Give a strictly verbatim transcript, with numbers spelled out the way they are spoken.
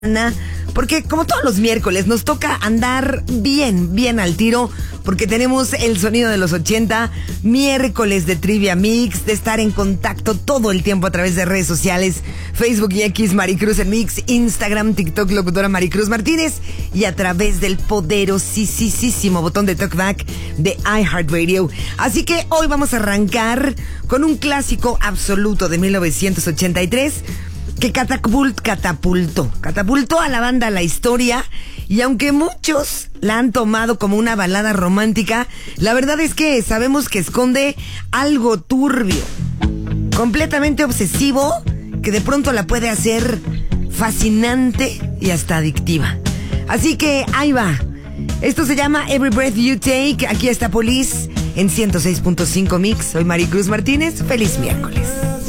Porque como todos los miércoles nos toca andar bien, bien al tiro, porque tenemos el sonido de los ochenta, miércoles de Trivia Mix, de estar en contacto todo el tiempo a través de redes sociales, Facebook y X, Maricruz en Mix, Instagram, TikTok, locutora Maricruz Martínez, y a través del poderosísimo botón de talkback de iHeartRadio. Así que hoy vamos a arrancar con un clásico absoluto de mil novecientos ochenta y tres, que catapult, catapultó, catapultó a la banda a la historia, y aunque muchos la han tomado como una balada romántica, la verdad es que sabemos que esconde algo turbio, completamente obsesivo, que de pronto la puede hacer fascinante y hasta adictiva. Así que ahí va. Esto se llama Every Breath You Take. Aquí está Police en ciento seis punto cinco Mix. Soy Maricruz Martínez. Feliz miércoles.